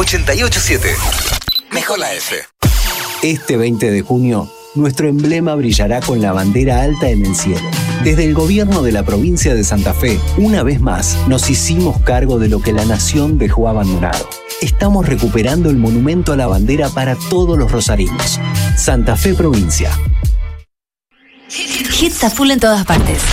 88.7. Mejor la F. Este 20 de junio, nuestro emblema brillará con la bandera alta en el cielo. Desde el gobierno de la provincia de Santa Fe, una vez más, nos hicimos cargo de lo que la nación dejó abandonado. Estamos recuperando el monumento a la bandera para todos los rosarinos. Santa Fe Provincia. Hits a full en todas partes.